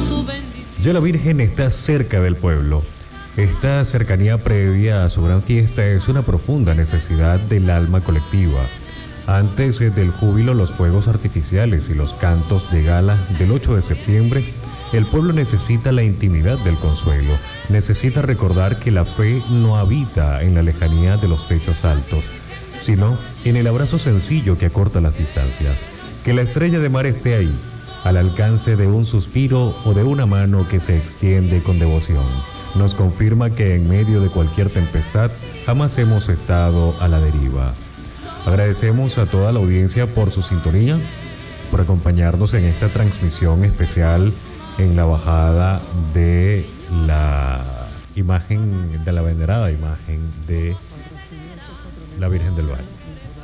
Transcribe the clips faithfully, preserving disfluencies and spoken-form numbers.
su bendición. Ya la Virgen está cerca del pueblo. Esta cercanía previa a su gran fiesta es una profunda necesidad del alma colectiva. Antes del júbilo, los fuegos artificiales y los cantos de gala del ocho de septiembre, el pueblo necesita la intimidad del consuelo, necesita recordar que la fe no habita en la lejanía de los techos altos, sino en el abrazo sencillo que acorta las distancias. Que la estrella de mar esté ahí, al alcance de un suspiro o de una mano que se extiende con devoción. Nos confirma que en medio de cualquier tempestad jamás hemos estado a la deriva. Agradecemos a toda la audiencia por su sintonía, por acompañarnos en esta transmisión especial en la bajada de la imagen, de la venerada imagen de la Virgen del Valle.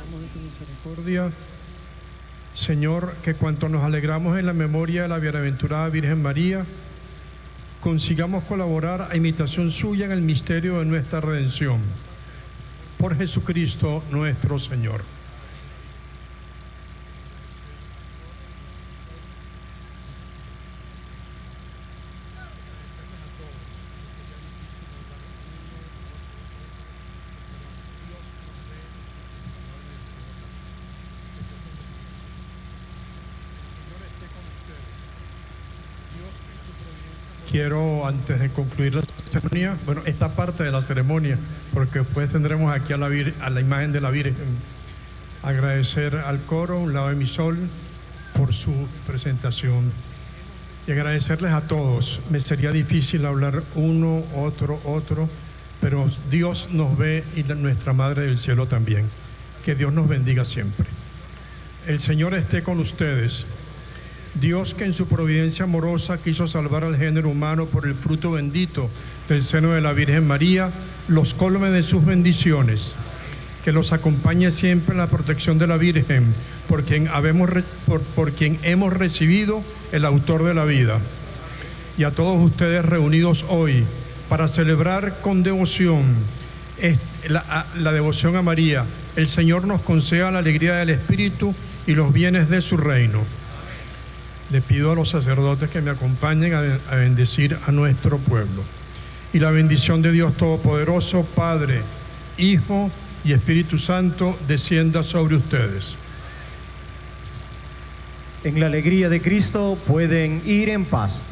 Señor, que cuanto nos alegramos en la memoria de la bienaventurada Virgen María, consigamos colaborar a imitación suya en el misterio de nuestra redención. Por Jesucristo nuestro Señor. Quiero, antes de concluir la ceremonia, bueno, esta parte de la ceremonia, porque después tendremos aquí a la, vir, a la imagen de la Virgen, agradecer al coro, un lado de mi sol, por su presentación. Y agradecerles a todos. Me sería difícil hablar uno, otro, otro, pero Dios nos ve y la, nuestra Madre del Cielo también. Que Dios nos bendiga siempre. El Señor esté con ustedes. Dios, que en su providencia amorosa quiso salvar al género humano por el fruto bendito del seno de la Virgen María, los colme de sus bendiciones, que los acompañe siempre en la protección de la Virgen, por quien, habemos, por, por quien hemos recibido el autor de la vida. Y a todos ustedes reunidos hoy para celebrar con devoción la, la devoción a María, el Señor nos conceda la alegría del Espíritu y los bienes de su reino. Le pido a los sacerdotes que me acompañen a bendecir a nuestro pueblo. Y la bendición de Dios Todopoderoso, Padre, Hijo y Espíritu Santo, descienda sobre ustedes. En la alegría de Cristo pueden ir en paz.